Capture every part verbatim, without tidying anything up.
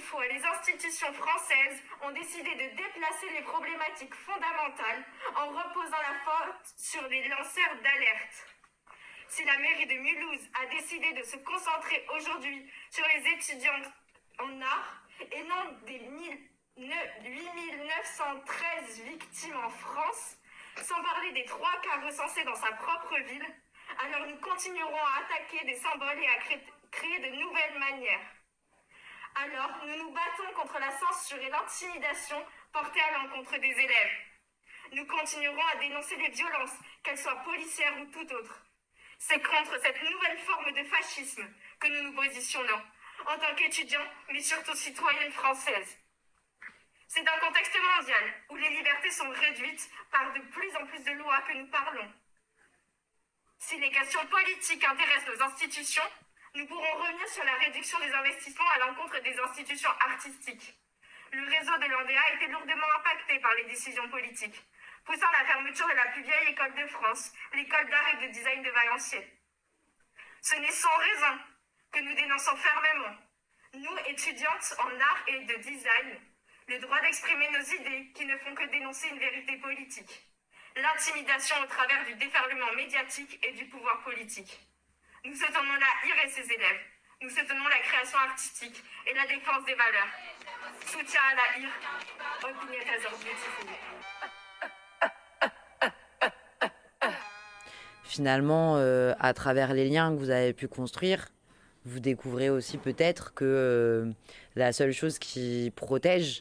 fois, les institutions françaises ont décidé de déplacer les problématiques fondamentales en reposant la faute sur les lanceurs d'alerte. Si la mairie de Mulhouse a décidé de se concentrer aujourd'hui sur les étudiants en art et non des huit mille neuf cent treize victimes en France, sans parler des trois cas recensés dans sa propre ville, alors nous continuerons à attaquer des symboles et à cré- créer de nouvelles manières. Alors, nous nous battons contre la censure et l'intimidation portées à l'encontre des élèves. Nous continuerons à dénoncer les violences, qu'elles soient policières ou tout autres. C'est contre cette nouvelle forme de fascisme que nous nous positionnons, en tant qu'étudiants, mais surtout citoyennes françaises. C'est un contexte mondial où les libertés sont réduites par de plus en plus de lois que nous parlons. Si les questions politiques intéressent nos institutions, nous pourrons revenir sur la réduction des investissements à l'encontre des institutions artistiques. Le réseau de l'A N D A a été lourdement impacté par les décisions politiques, poussant la fermeture de la plus vieille école de France, l'école d'art et de design de Valenciennes. Ce n'est sans raison que nous dénonçons fermement, nous étudiantes en art et de design, le droit d'exprimer nos idées qui ne font que dénoncer une vérité politique, l'intimidation au travers du déferlement médiatique et du pouvoir politique. Nous soutenons la I R et ses élèves, nous soutenons la création artistique et la défense des valeurs. Soutien à la I R, Opinion as our beautiful. Finalement, euh, à travers les liens que vous avez pu construire, vous découvrez aussi peut-être que euh, la seule chose qui protège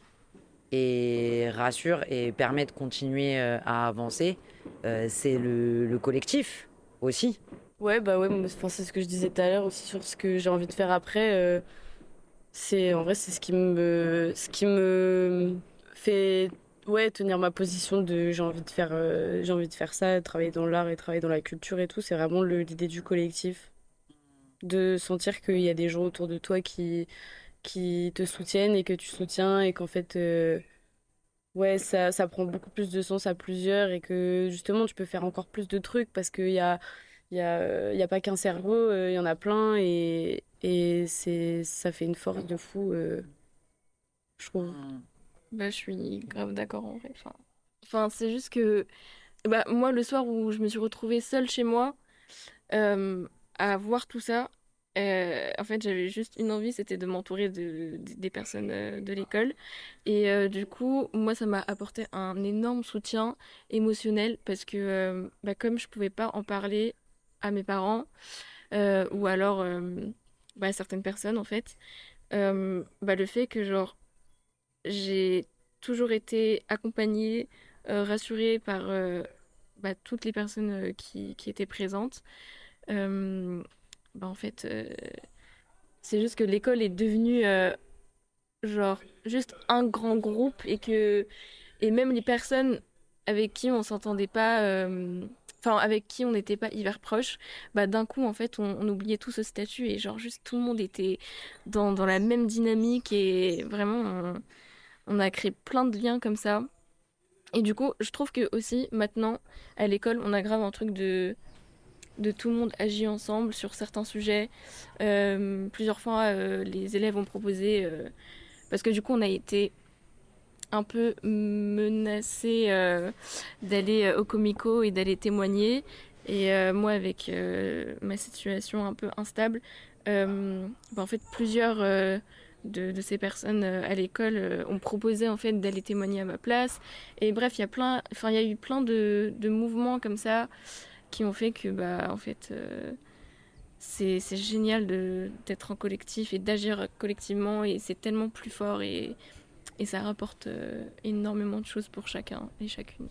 et rassure et permet de continuer euh, à avancer, euh, c'est le, le collectif aussi. Ouais, bah ouais, enfin, c'est ce que je disais tout à l'heure aussi sur ce que j'ai envie de faire après. Euh, c'est, en vrai, c'est ce qui me, ce qui me fait ouais, tenir ma position de j'ai envie de faire, euh, j'ai envie de faire ça, travailler dans l'art et travailler dans la culture et tout. C'est vraiment le, l'idée du collectif. De sentir qu'il y a des gens autour de toi qui, qui te soutiennent et que tu soutiens et qu'en fait, euh, ouais, ça, ça prend beaucoup plus de sens à plusieurs et que justement, tu peux faire encore plus de trucs parce qu'il y a, il y a, euh, il y a pas qu'un cerveau, euh, il y en a plein et, et c'est, ça fait une force de fou, euh, je trouve. Bah, je suis grave d'accord en vrai. Enfin, enfin, c'est juste que bah, moi, le soir où je me suis retrouvée seule chez moi, euh, à voir tout ça, euh, en fait, j'avais juste une envie, c'était de m'entourer de, de- des personnes euh, de l'école. Et euh, du coup, moi, ça m'a apporté un énorme soutien émotionnel parce que, euh, bah, comme je pouvais pas en parler à mes parents, euh, ou alors euh, bah, à certaines personnes, en fait, euh, bah, le fait que, genre, j'ai toujours été accompagnée, euh, rassurée par euh, bah, toutes les personnes euh, qui, qui étaient présentes. Euh, bah, en fait, euh, c'est juste que l'école est devenue euh, genre juste un grand groupe et que et même les personnes avec qui on s'entendait pas, euh, enfin avec qui on n'était pas hyper proches, bah d'un coup en fait on, on oubliait tout ce statut et genre juste tout le monde était dans, dans la même dynamique et vraiment on, on a créé plein de liens comme ça. Et du coup, je trouve que aussi maintenant à l'école, on a grave un truc de de tout le monde agit ensemble sur certains sujets. Euh, plusieurs fois, euh, les élèves ont proposé, euh, parce que du coup, on a été un peu menacés euh, d'aller euh, au Comico et d'aller témoigner. Et euh, moi, avec euh, ma situation un peu instable, euh, bah, en fait, plusieurs euh, de, de ces personnes euh, à l'école euh, ont proposé en fait d'aller témoigner à ma place. Et bref, il y a plein, enfin, il y a eu plein de, de mouvements comme ça qui ont fait que bah en fait euh, c'est, c'est génial de, d'être en collectif et d'agir collectivement et c'est tellement plus fort et, et ça rapporte euh, énormément de choses pour chacun et chacune.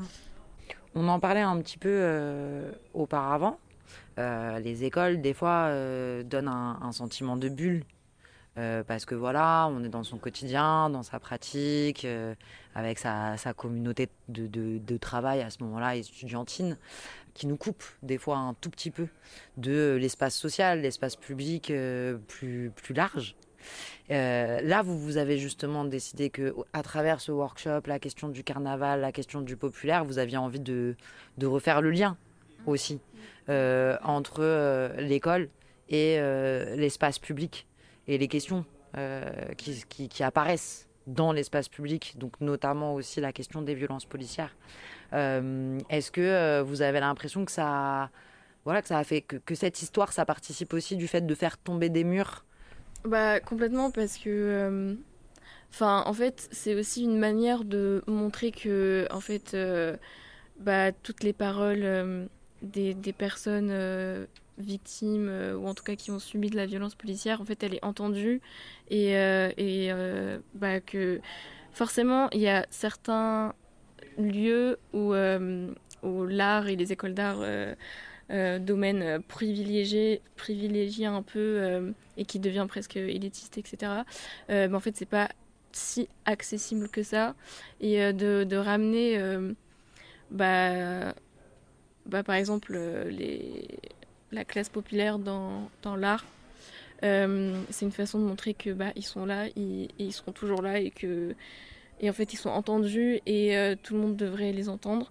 On en parlait un petit peu euh, auparavant. Euh, les écoles, des fois, euh, donnent un, un sentiment de bulle. Euh, parce que voilà, on est dans son quotidien, dans sa pratique, euh, avec sa, sa communauté de, de, de travail à ce moment-là, estudiantine, qui nous coupe des fois un tout petit peu de l'espace social, l'espace public euh, plus, plus large. Euh, là, vous, vous avez justement décidé que, à travers ce workshop, la question du carnaval, la question du populaire, vous aviez envie de, de refaire le lien aussi euh, entre euh, l'école et euh, l'espace public et les questions euh, qui, qui, qui apparaissent dans l'espace public, donc notamment aussi la question des violences policières. Euh, est-ce que euh, vous avez l'impression que ça, voilà, que ça a fait que, que cette histoire, ça participe aussi du fait de faire tomber des murs? Bah complètement parce que, euh, enfin en fait c'est aussi une manière de montrer que en fait euh, bah toutes les paroles euh, des, des personnes euh, victimes euh, ou en tout cas qui ont subi de la violence policière en fait elle est entendue et euh, et euh, bah que forcément il y a certains lieux où euh, où l'art et les écoles d'art euh, euh, domaine euh, privilégié, privilégié un peu euh, et qui devient presque élitiste, et cetera. Euh, mais en fait, c'est pas si accessible que ça. Et euh, de, de ramener, euh, bah, bah, par exemple, euh, les, la classe populaire dans, dans l'art, euh, c'est une façon de montrer que bah, ils sont là, ils, et ils seront toujours là et que et en fait ils sont entendus et euh, tout le monde devrait les entendre.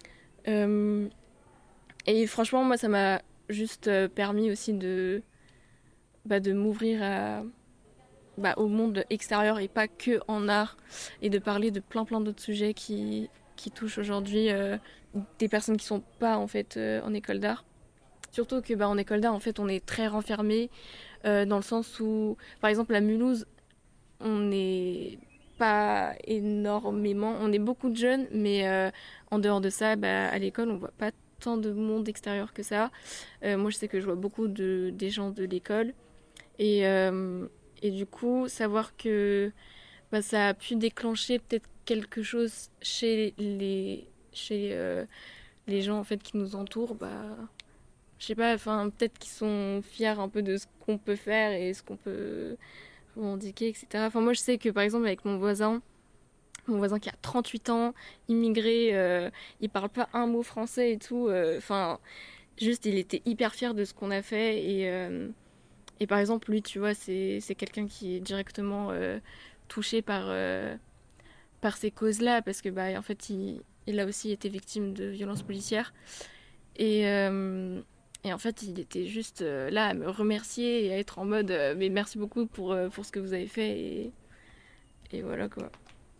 Euh, Et franchement, moi, ça m'a juste euh, permis aussi de, bah, de m'ouvrir à, bah, au monde extérieur et pas que en art et de parler de plein plein d'autres sujets qui, qui touchent aujourd'hui euh, des personnes qui sont pas en fait euh, en école d'art. Surtout que bah, en école d'art, en fait, on est très renfermé euh, dans le sens où, par exemple, à Mulhouse, on n'est pas énormément, on est beaucoup de jeunes, mais euh, en dehors de ça, bah, à l'école, on voit pas tant de monde extérieur que ça. Euh, moi, je sais que je vois beaucoup de, des gens de l'école. Et, euh, et du coup, savoir que bah, ça a pu déclencher peut-être quelque chose chez les, chez, euh, les gens en fait, qui nous entourent, bah, je sais pas, enfin, peut-être qu'ils sont fiers un peu de ce qu'on peut faire et ce qu'on peut revendiquer, et cetera. Enfin, moi, je sais que par exemple, avec mon voisin, mon voisin qui a trente-huit ans, immigré, euh, il parle pas un mot français et tout. Enfin, euh, juste, il était hyper fier de ce qu'on a fait. Et, euh, et par exemple, lui, tu vois, c'est, c'est quelqu'un qui est directement euh, touché par, euh, par ces causes-là. Parce que, bah, en fait, il, il a aussi été victime de violences policières. Et, euh, et en fait, il était juste euh, là à me remercier et à être en mode euh, mais merci beaucoup pour, euh, pour ce que vous avez fait. Et, et voilà quoi.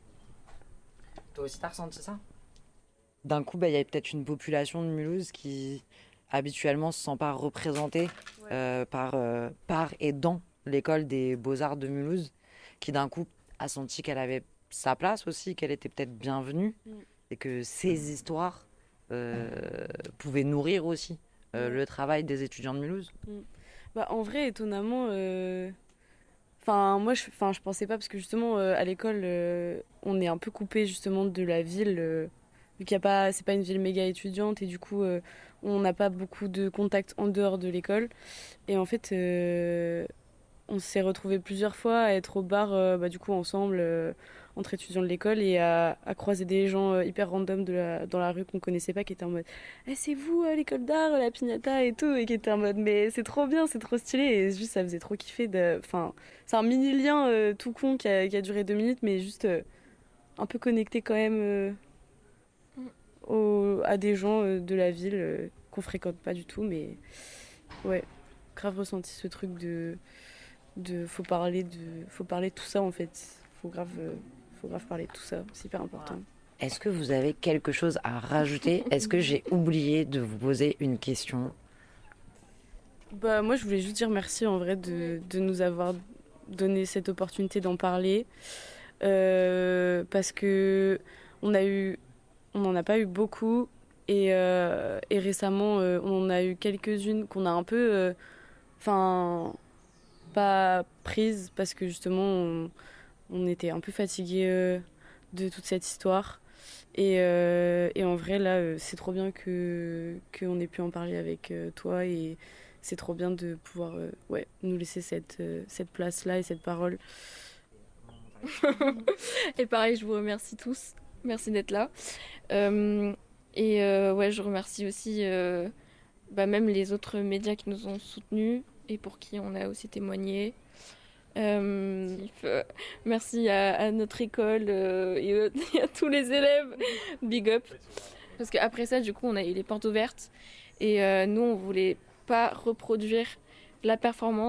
Toi aussi, t'as ressenti ça? D'un coup, bah, y a peut-être une population de Mulhouse qui, habituellement, se sent pas représentée ouais. euh, par, euh, par et dans l'école des beaux-arts de Mulhouse, qui d'un coup a senti qu'elle avait sa place aussi, qu'elle était peut-être bienvenue, mm. et que ces histoires euh, pouvaient nourrir aussi euh, mm. le travail des étudiants de Mulhouse. Mm. Bah, en vrai, étonnamment... Euh... Enfin, moi, je, enfin, je pensais pas, parce que justement, euh, à l'école, euh, on est un peu coupé justement de la ville, euh, vu qu'il y a pas, c'est pas une ville méga étudiante, et du coup, euh, on n'a pas beaucoup de contacts en dehors de l'école. Et en fait, euh, on s'est retrouvés plusieurs fois à être au bar, euh, bah, du coup, ensemble, euh, entre étudiants de l'école, et à, à croiser des gens euh, hyper random de la, dans la rue qu'on connaissait pas, qui étaient en mode eh, c'est vous à l'école d'art, la piñata et tout, et qui étaient en mode mais c'est trop bien, c'est trop stylé, et juste ça faisait trop kiffer. De... Enfin, c'est un mini lien euh, tout con qui a, qui a duré deux minutes, mais juste euh, un peu connecté quand même euh, au, à des gens euh, de la ville euh, qu'on fréquente pas du tout, mais ouais, grave ressenti ce truc de, de faut parler de, faut parler de tout ça en fait, faut grave. Euh, faut grave parler de tout ça, c'est hyper important. Est-ce que vous avez quelque chose à rajouter? Est-ce que j'ai oublié de vous poser une question? Bah moi je voulais juste dire merci en vrai de, de nous avoir donné cette opportunité d'en parler, euh, parce que on a eu, on n'en a pas eu beaucoup, et, euh, et récemment euh, on en a eu quelques-unes qu'on a un peu, enfin euh, pas prises parce que justement on, on était un peu fatigués euh, de toute cette histoire. Et, euh, et en vrai, là, euh, c'est trop bien que, qu'on ait pu en parler avec euh, toi. Et c'est trop bien de pouvoir euh, ouais, nous laisser cette, euh, cette place-là et cette parole. Et pareil, je vous remercie tous. Merci d'être là. Euh, et euh, ouais, je remercie aussi euh, bah, même les autres médias qui nous ont soutenus et pour qui on a aussi témoigné. Euh, merci à, à notre école euh, et, euh, et à tous les élèves. Big up. Parce qu'après ça, du coup, on a eu les portes ouvertes. Et euh, nous, on voulait pas reproduire la performance.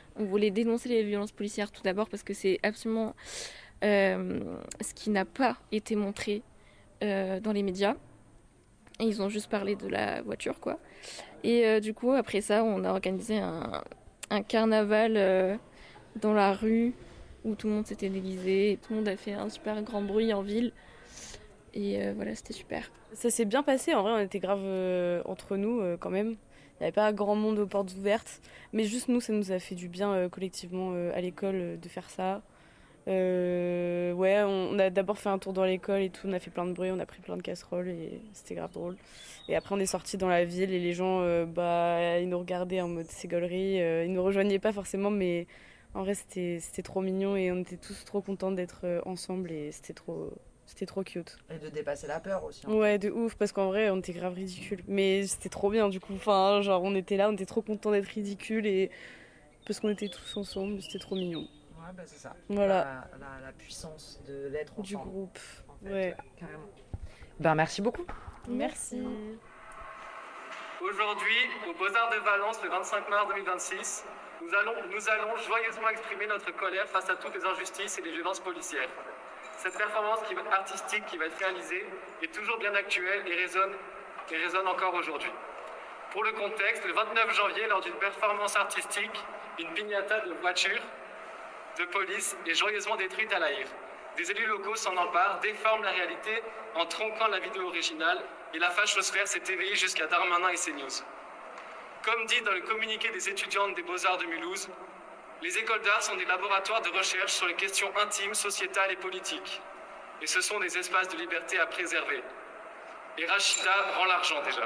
On voulait dénoncer les violences policières tout d'abord parce que c'est absolument euh, ce qui n'a pas été montré euh, dans les médias. Et ils ont juste parlé de la voiture, quoi. Et euh, du coup, après ça, on a organisé un, un carnaval euh, dans la rue où tout le monde s'était déguisé et tout le monde a fait un super grand bruit en ville. Et euh, voilà, c'était super. Ça s'est bien passé, en vrai, on était grave euh, entre nous euh, quand même. Il n'y avait pas grand monde aux portes ouvertes, mais juste nous, ça nous a fait du bien euh, collectivement euh, à l'école euh, de faire ça. Euh, ouais, on, on a d'abord fait un tour dans l'école et tout, on a fait plein de bruit, on a pris plein de casseroles et c'était grave drôle. Et après, on est sortis dans la ville et les gens, euh, bah, ils nous regardaient en mode c'est gaulerie. Euh, ils nous rejoignaient pas forcément, mais en vrai, c'était, c'était trop mignon et on était tous trop contents d'être euh, ensemble et c'était trop... C'était trop cute. Et de dépasser la peur aussi. Hein. Ouais, de ouf, parce qu'en vrai, on était grave ridicules. Mais c'était trop bien, du coup. Enfin, genre, on était là, on était trop contents d'être ridicules et... parce qu'on était tous ensemble, c'était trop mignon. Ouais, bah c'est ça. Voilà. La, la, la puissance de l'être ensemble. Du groupe. En fait, ouais. ouais, carrément. Ben, merci beaucoup. Merci. Aujourd'hui, aux Beaux-Arts de Valence, le vingt-cinq mars deux mille vingt-six, nous allons, nous allons joyeusement exprimer notre colère face à toutes les injustices et les violences policières. Cette performance qui va, artistique qui va être réalisée est toujours bien actuelle et résonne, et résonne encore aujourd'hui. Pour le contexte, le vingt-neuf janvier, lors d'une performance artistique, une piñata de voitures de police est joyeusement détruite à La Hire. Des élus locaux s'en emparent, déforment la réalité en tronquant la vidéo originale et la fachosphère s'est éveillée jusqu'à Darmanin et CNews. Comme dit dans le communiqué des étudiantes des Beaux-Arts de Mulhouse, les écoles d'art sont des laboratoires de recherche sur les questions intimes, sociétales et politiques. Et ce sont des espaces de liberté à préserver. Et Rachida rend l'argent déjà.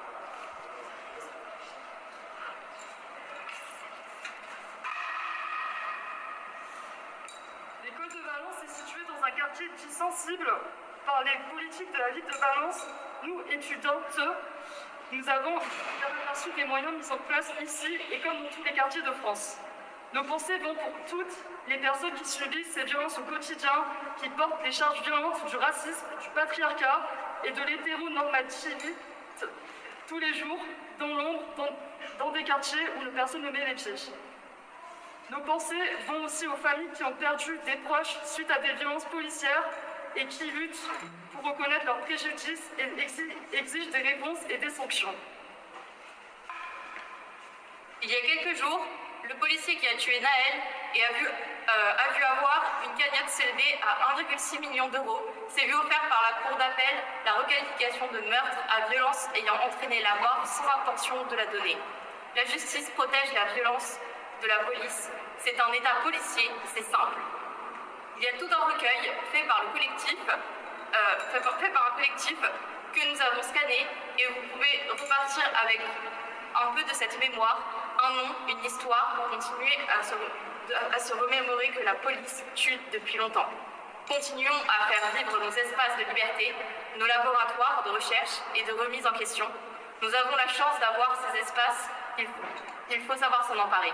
L'école de Valence est située dans un quartier dit sensible par les politiques de la ville de Valence. Nous, étudiantes, nous avons aperçu des moyens mis en place ici et comme dans tous les quartiers de France. Nos pensées vont pour toutes les personnes qui subissent ces violences au quotidien, qui portent les charges violentes du racisme, du patriarcat et de l'hétéronormativité tous les jours, dans l'ombre, dans, dans des quartiers où personne ne met les pieds. Nos pensées vont aussi aux familles qui ont perdu des proches suite à des violences policières et qui luttent pour reconnaître leurs préjudices et exigent des réponses et des sanctions. Il y a quelques jours, le policier qui a tué Naël et a vu, euh, a vu avoir une cagnotte s'élever à un virgule six million d'euros s'est vu offert par la Cour d'appel la requalification de meurtre à violence ayant entraîné la mort sans intention de la donner. La justice protège la violence de la police. C'est un état policier, c'est simple. Il y a tout un recueil fait par le collectif, euh, fait, par, fait par un collectif que nous avons scanné et vous pouvez repartir avec un peu de cette mémoire, un nom, une histoire pour continuer à se, à se remémorer que la police tue depuis longtemps. Continuons à faire vivre nos espaces de liberté, nos laboratoires de recherche et de remise en question. Nous avons la chance d'avoir ces espaces, il faut, il faut savoir s'en emparer.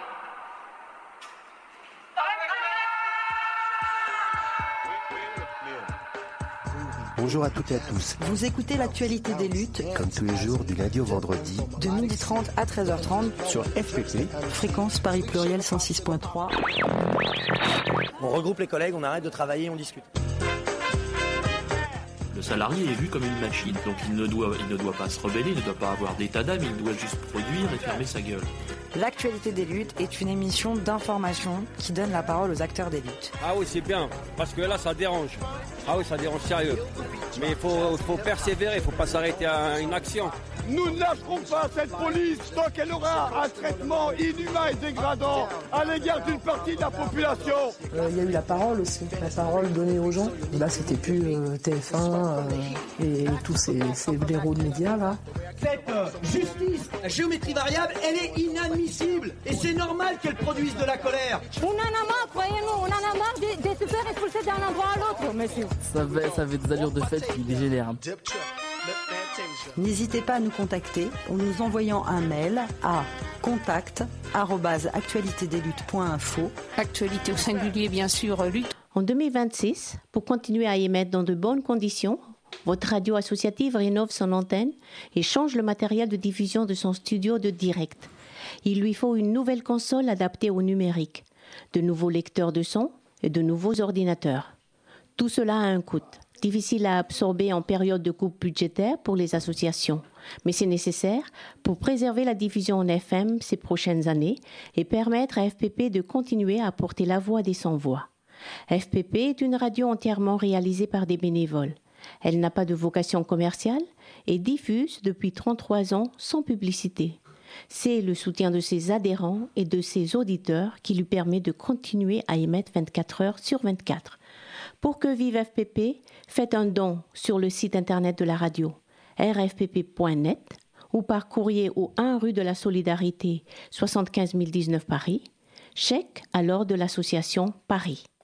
Bonjour à toutes et à tous. Vous écoutez l'actualité des luttes, comme tous les jours du lundi au vendredi, de midi trente à treize heures trente, sur F P P, fréquence Paris Pluriel cent six point trois. On regroupe les collègues, on arrête de travailler, on discute. Le salarié est vu comme une machine, donc il ne doit, il ne doit pas se rebeller, il ne doit pas avoir d'état d'âme, il doit juste produire et fermer sa gueule. L'actualité des luttes est une émission d'information qui donne la parole aux acteurs des luttes. Ah oui, c'est bien, parce que là, ça dérange. Ah oui, ça dérange sérieux. Mais il faut, faut persévérer, il ne faut pas s'arrêter à une action. Nous ne lâcherons pas cette police tant qu'elle aura un traitement inhumain et dégradant à l'égard d'une partie de la population. Il euh, y a eu la parole aussi, la parole donnée aux gens. Là, c'était plus euh, T F un euh, et tous ces, ces blaireaux de médias là. Cette euh, justice, la géométrie variable, elle est inadmissible. Et c'est normal qu'elle produise de la colère. On en a marre, croyez-nous, on en a marre de, de se faire expulser d'un endroit à l'autre, monsieur. Ça avait, ça avait des allures de fête qui dégénèrent. N'hésitez pas à nous contacter en nous envoyant un mail à contact arobase actualité des luttes point info. Actualité au singulier, bien sûr, lutte. En deux mille vingt-six, pour continuer à émettre dans de bonnes conditions, votre radio associative rénove son antenne et change le matériel de diffusion de son studio de direct. Il lui faut une nouvelle console adaptée au numérique, de nouveaux lecteurs de son et de nouveaux ordinateurs. Tout cela a un coût, difficile à absorber en période de coupe budgétaire pour les associations, mais c'est nécessaire pour préserver la diffusion en F M ces prochaines années et permettre à F P P de continuer à porter la voix des sans-voix. F P P est une radio entièrement réalisée par des bénévoles. Elle n'a pas de vocation commerciale et diffuse depuis trente-trois ans sans publicité. C'est le soutien de ses adhérents et de ses auditeurs qui lui permet de continuer à émettre vingt-quatre heures sur vingt-quatre. Pour que vive F P P, faites un don sur le site internet de la radio r f p p point net ou par courrier au un rue de la Solidarité, soixante-quinze mille dix-neuf Paris, chèque à l'ordre de l'association Paris.